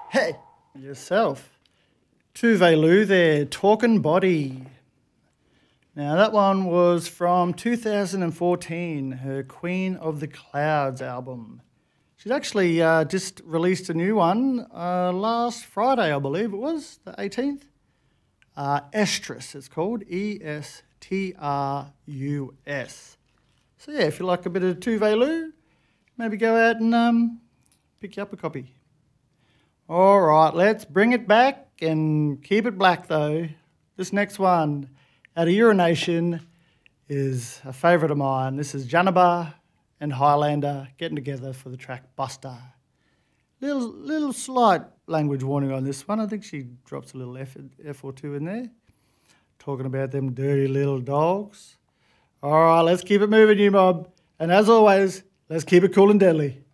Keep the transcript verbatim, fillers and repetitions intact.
Hey, yourself. Tuvalu there, Talking Body. Now that one was from two thousand fourteen, her Queen of the Clouds album. She's actually uh, just released a new one uh, last Friday, I believe it was, the eighteenth. Uh, Estrus, it's called, E S T R U S. So yeah, if you like a bit of Tuvalu, maybe go out and um, pick you up a copy. All right, let's bring it back and keep it black though. This next one, out of Urination, is a favourite of mine. This is Janaba and Highlander getting together for the track Buster. Little, little slight language warning on this one. I think she drops a little F, F or two in there. Talking about them dirty little dogs. All right, let's keep it moving, you mob. And as always, let's keep it cool and deadly.